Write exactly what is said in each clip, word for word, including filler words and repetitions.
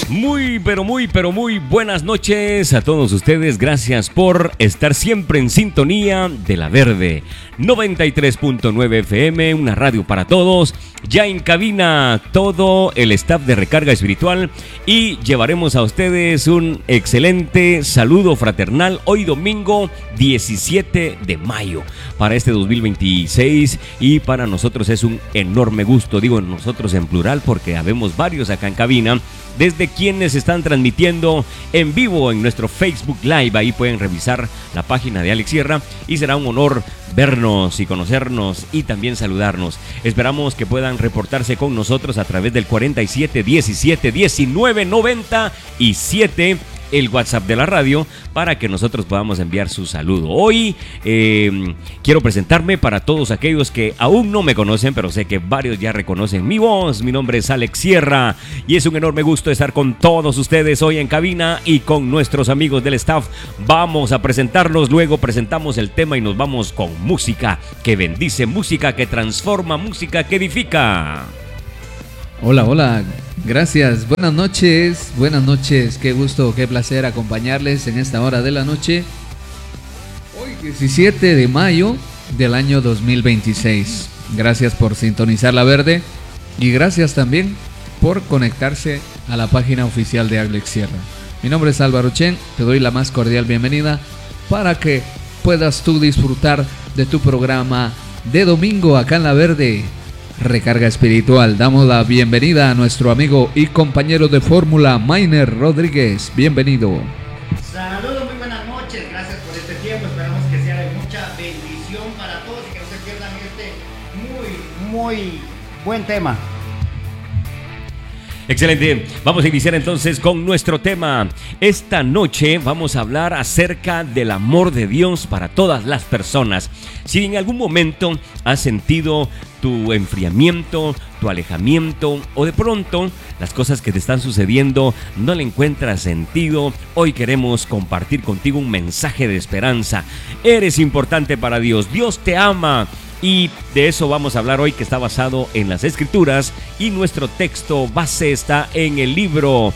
Muy, pero muy, pero muy buenas noches a todos ustedes. Gracias por estar siempre en sintonía de La Verde noventa y tres punto nueve F M, una radio para todos. Ya en cabina todo el staff de Recarga Espiritual y llevaremos a ustedes un excelente saludo fraternal hoy domingo diecisiete de mayo para este dos mil veintiséis, y para nosotros es un enorme gusto, digo nosotros en plural porque habemos varios acá en cabina, desde quienes están transmitiendo en vivo en nuestro Facebook Live. Ahí pueden revisar la página de Alex Sierra y será un honor vernos y conocernos y también saludarnos. Esperamos que puedan reportarse con nosotros a través del cuarenta y siete diecisiete diecinueve noventa y siete, el WhatsApp de la radio, para que nosotros podamos enviar su saludo. Hoy eh, quiero presentarme para todos aquellos que aún no me conocen, pero sé que varios ya reconocen mi voz. Mi nombre es Alex Sierra y es un enorme gusto estar con todos ustedes hoy en cabina y con nuestros amigos del staff. Vamos a presentarlos, luego presentamos el tema y nos vamos con música que bendice, música que transforma, música que edifica. Hola, hola, gracias, buenas noches, buenas noches, qué gusto, qué placer acompañarles en esta hora de la noche. Hoy diecisiete de mayo del año dos mil veintiséis. Gracias por sintonizar La Verde y gracias también por conectarse a la página oficial de Alex Sierra. Mi nombre es Álvaro Chen, te doy la más cordial bienvenida para que puedas tú disfrutar de tu programa de domingo acá en La Verde, Recarga Espiritual. Damos la bienvenida a nuestro amigo y compañero de fórmula, Mainer Rodríguez. Bienvenido. Saludos, muy buenas noches. Gracias por este tiempo. Esperamos que sea de mucha bendición para todos y que no se pierdan este muy, muy buen tema. Excelente, vamos a iniciar entonces con nuestro tema. Esta noche vamos a hablar acerca del amor de Dios para todas las personas. Si en algún momento has sentido tu enfriamiento, tu alejamiento, o de pronto las cosas que te están sucediendo no le encuentras sentido, hoy queremos compartir contigo un mensaje de esperanza. Eres importante para Dios, Dios te ama. Y de eso vamos a hablar hoy, que está basado en las Escrituras, y nuestro texto base está en el libro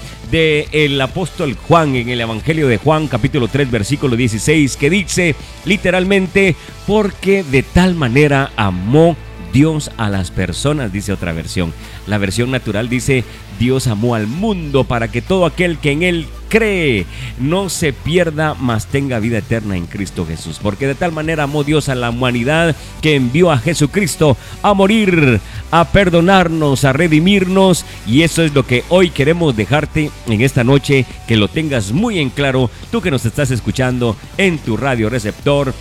del apóstol Juan, en el Evangelio de Juan, capítulo tres, versículo dieciséis, que dice literalmente: porque de tal manera amó Dios a las personas, dice otra versión. La versión natural dice: Dios amó al mundo para que todo aquel que en él cree no se pierda, mas tenga vida eterna en Cristo Jesús. Porque de tal manera amó Dios a la humanidad que envió a Jesucristo a morir, a perdonarnos, a redimirnos. Y eso es lo que hoy queremos dejarte en esta noche, que lo tengas muy en claro, tú que nos estás escuchando en tu radio receptor,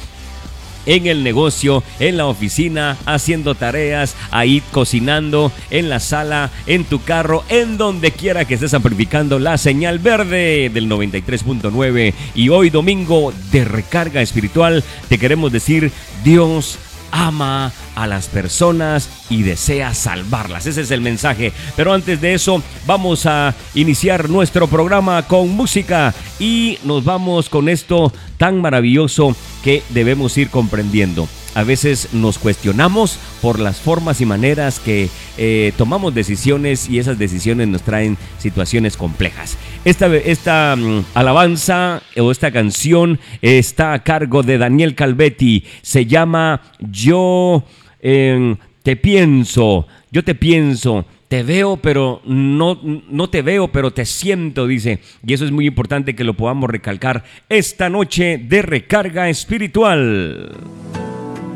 en el negocio, en la oficina, haciendo tareas, ahí cocinando, en la sala, en tu carro, en donde quiera que estés amplificando la señal verde del noventa y tres punto nueve. Y hoy domingo de Recarga Espiritual te queremos decir: Dios ama a las personas y desea salvarlas. Ese es el mensaje. Pero antes de eso, vamos a iniciar nuestro programa con música y nos vamos con esto tan maravilloso que debemos ir comprendiendo. A veces nos cuestionamos por las formas y maneras que eh, tomamos decisiones, y esas decisiones nos traen situaciones complejas. Esta, esta um, alabanza o esta canción está a cargo de Daniel Calvetti. Se llama Yo eh, te pienso, yo te pienso. Te veo, pero no, no te veo, pero te siento, dice. Y eso es muy importante que lo podamos recalcar esta noche de Recarga Espiritual.